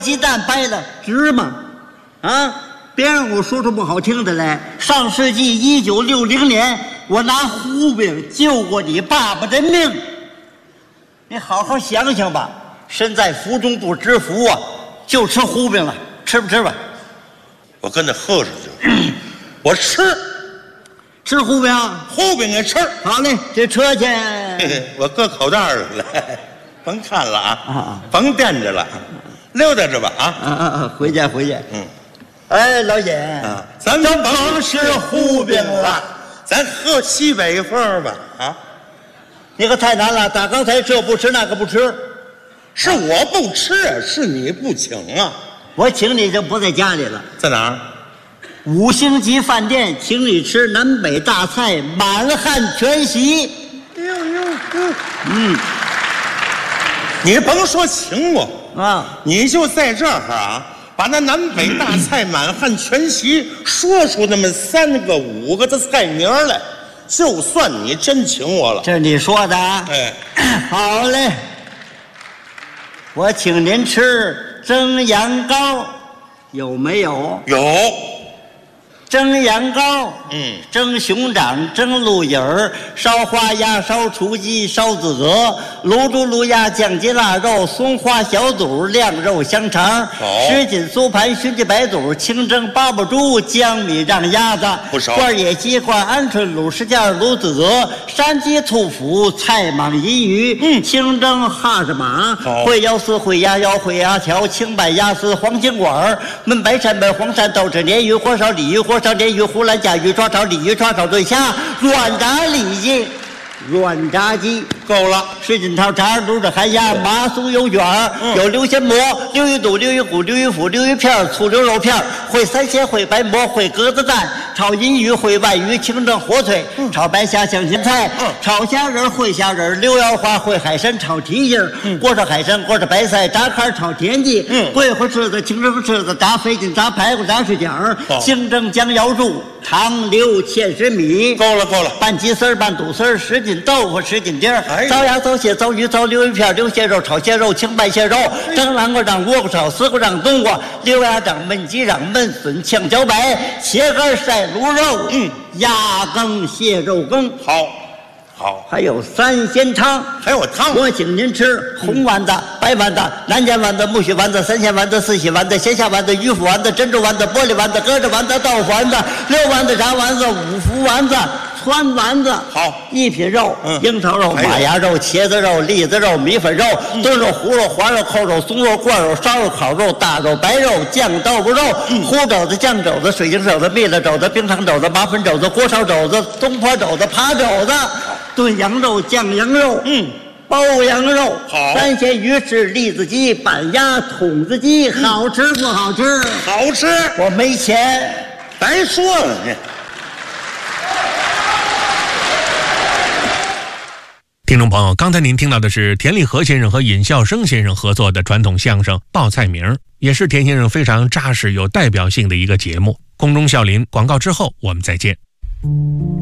鸡蛋掰了值吗？啊，别让我说出不好听的来。上世纪1960年，我拿胡饼救过你爸爸的命。你好好想想吧，身在福中不知福啊，就吃胡饼了，吃不吃吧？ 我跟他喝上去，我吃胡饼， 胡饼也吃。 好嘞，这车去。 嘿嘿，我搁口袋里了，甭看了啊，甭惦着了，溜达着吧啊。 回家。哎，老姐啊，咱甭吃胡饼了，咱喝西北风吧啊。 你可太难了，打刚才这不吃那个不吃， 是我不吃，是你不请啊。 我请你就不在家里了， 在哪儿 ？5星级饭店请你吃南北大菜，满汉全席。 你甭说请我啊， 你就在这儿啊，把那南北大菜满汉全席说出那么3个5个的菜名来，就算你真请我了。 这是你说的啊？ 哎， 好嘞，我请您吃蒸羊羔，有没有？ 有。 蒸羊羔，蒸熊掌，蒸鹿尾儿，烧花鸭，烧雏鸡，烧子鹅，卤猪卤鸭，酱鸡腊肉，松花小肚，晾肉香肠，什锦酥盘，熏鸡白肚，清蒸八宝猪，江米让鸭子， 不少。 罐野鸡，罐鹌鹑，卤什件，卤子鹅，山鸡兔脯，菜蟒银鱼，清蒸哈什马，烩腰丝，烩鸭腰，烩鸭条，清拌鸭丝，黄金管，焖白鳝本，黄鳝豆豉鲶鱼，火烧鲤鱼，火烧鲶鱼，湖南甲鱼，抓炒鲤鱼，抓炒对虾，软炸里脊，软炸鸡够了。 什锦涛炸卤着寒鸭，麻酥油卷，有溜鲜蘑，溜鱼肚，溜鱼骨，溜鱼脯，溜鱼片，醋溜肉片，烩三鲜，烩白馍，烩鸽子蛋，炒银鱼，烩外鱼，清蒸火腿，炒白虾，香芹菜，炒虾仁，烩虾仁，溜腰花，烩海参，炒蹄筋，锅烧海参，锅烧白菜，炸坎炒田鸡，桂花翅子，清蒸翅子，炸肥筋，炸排骨，炸水饺，清蒸江瑶柱，糖溜芡实米。 够了。 拌鸡丝，拌肚丝，什锦豆腐，什锦丁，糟鸭，糟蟹，糟鱼，糟溜鱼片，溜蟹肉，炒蟹肉，清拌蟹肉，蒸南瓜掌，倭瓜炒，丝瓜掌，冬瓜，溜鸭掌，焖鸡掌，焖笋，炝茭白，茄干晒卤肉，鸭羹，蟹肉羹。好，还有三鲜汤， 还有汤。 我请您吃红丸子、白丸子、南煎丸子、木须丸子、三鲜丸子、四喜丸子、咸虾丸子、鱼腐丸子、珍珠丸子、玻璃丸子、鸽子丸子、豆腐丸子、溜丸子、炸丸子、五福丸子、川丸子。 好， 一品肉，樱桃肉、马牙肉、茄子肉、栗子肉、米粉肉、炖肉、糊肉、滑肉、扣肉、松肉、罐肉、烧肉、烤肉、大肉、白肉、酱豆腐肉、糊肘子、酱肘子、水晶肘子、蜜了肘子、冰糖肘子、麻粉肘子、锅烧肘子、东坡肘子、扒肘子。炖羊肉、酱羊肉，包羊肉， 好， 三鲜鱼翅、栗子鸡、板鸭、筒子鸡，好吃不好吃？ 好吃。 我没钱， 白说了你。 听众朋友，刚才您听到的是田立和先生和尹笑生先生合作的传统相声《报菜名》，也是田先生非常扎实有代表性的一个节目。空中笑林，广告之后我们再见。